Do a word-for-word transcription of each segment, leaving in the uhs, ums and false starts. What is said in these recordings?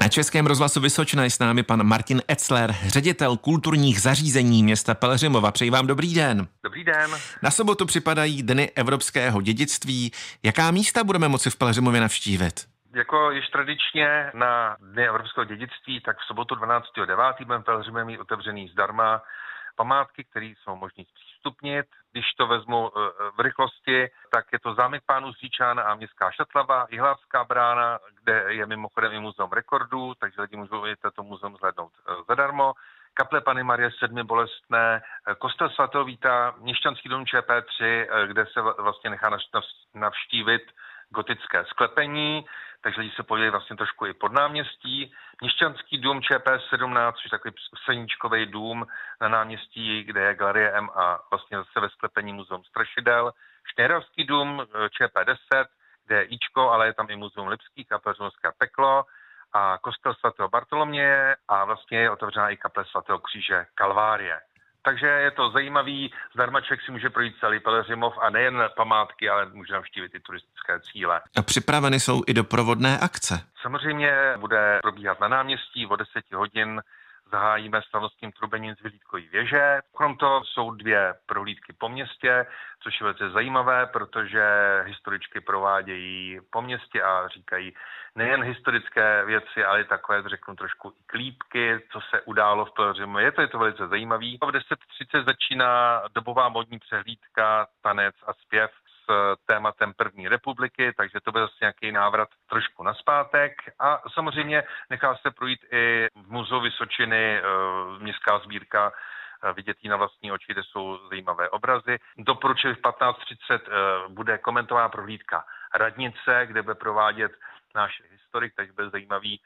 Na Českém rozhlasu Vysočina je s námi pan Martin Etzler, ředitel kulturních zařízení města Pelhřimova. Přeji vám dobrý den. Dobrý den. Na sobotu připadají Dny evropského dědictví. Jaká místa budeme moci v Pelhřimově navštívit? Jako již tradičně na Dny evropského dědictví, tak v sobotu dvanáctého devátého budeme Pelhřimově mít otevřený zdarma památky, které jsou možné zpřístupnit. Když to vezmu v rychlosti, tak je to zámek pánů z Říčan a městská Šatlava, Jihlavská brána, kde je mimochodem i muzeum rekordů, takže lidi můžou i toto muzeum zhlédnout zadarmo. Kaple Panny Marie Sedmibolestné, kostel svatého Víta, Měšťanský dům Č P tři, kde se vlastně nechá navštívit gotické sklepení, takže lidi se podívají vlastně trošku i pod náměstí. Měšťanský dům Č P sedmnáct, což je takový seníčkový dům na náměstí, kde je Galerie M a vlastně zase ve sklepení muzeum strašidel. Štejrovský dům Č P deset, kde je Ičko, ale je tam i muzeum Lipských a Pelhřimovské peklo a kostel svatého Bartoloměje a vlastně je otevřená i kaple svatého Kříže Kalvárie. Takže je to zajímavý, zdarma člověk si může projít celý Pelhřimov a nejen památky, ale může navštívit i turistické cíle. A připraveny jsou i doprovodné akce. Samozřejmě bude probíhat na náměstí od deseti hodin. Zahájíme slavnostním trubením z vyhlídkové věže. Krom toho jsou dvě prohlídky po městě, což je velice zajímavé, protože historičky provádějí po městě a říkají nejen historické věci, ale i takové, řeknu trošku i klípky, co se událo v Pelhřimově. Je to, je to velice zajímavý. V deset třicet začíná dobová modní přehlídka, tanec a zpěv s tématem první republiky, takže to bude zase nějaký návrat trošku nazpátek. A samozřejmě nechá se projít i v muzeu Vysočiny městská sbírka, vidět ji na vlastní oči, kde jsou zajímavé obrazy. Doporučuji v patnáct třicet bude komentovaná prohlídka radnice, kde bude provádět náš historik, takže bude zajímavý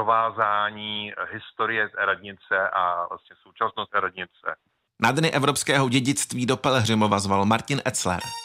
provázání historie radnice a vlastně současnost radnice. Na Dny evropského dědictví do Pelhřimova zval Martin Etzler.